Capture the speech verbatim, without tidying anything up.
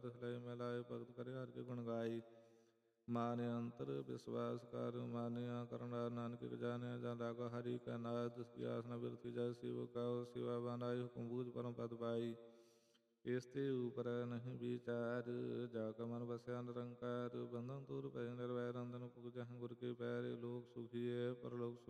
ਤਿਸ ਲਈ ਮਿਲਾਏ ਭਗਤ ਕਰਿ ਹਰਿ ਕੇ ਗੁਣ ਗਾਈ। ਮਾਨਿ ਅੰਤਰ ਵਿਸਵਾਸ ਕਰ ਮਾਨਿਆ ਕਰਨਾ ਨਾਨਕ ਜਾਣਿਆ ਜਾਂ ਲਾਗਾ ਹਰੀ ਕਾ ਨਾਦ ਜਿਸ ਕੀ ਆਸ ਨ ਬਿਰਥੀ ਜੈ शिव ਕਉ ਸਿਵਾ ਬਾਨਾਈ ਹੁਕਮ ਬੂਝ ਪਰਮ ਪਦ ਪਾਈ। ਇਸ ਤੇ ਉਪਰ ਨਹੀਂ ਵਿਚਾਰ ਜਾ ਕਾ ਮਨ ਵਸਿਆ ਨਿਰੰਕਾਰ ਬੰਧਨ ਦੂਰ ਭਇ ਨਿਰਵੈਰ ਅੰਦਨ ਪੁਗ ਜਹ ਗੁਰ ਕੇ ਪੈਰ ਲੋਕ ਸੁਖੀਏ ਪਰਲੋਕ